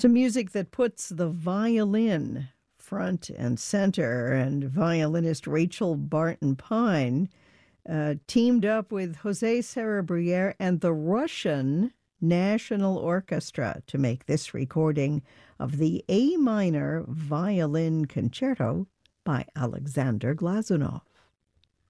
Some music that puts the violin front and center, and violinist Rachel Barton Pine teamed up with Jose Sarabriere and the Russian National Orchestra to make this recording of the A minor violin concerto by Alexander Glazunov.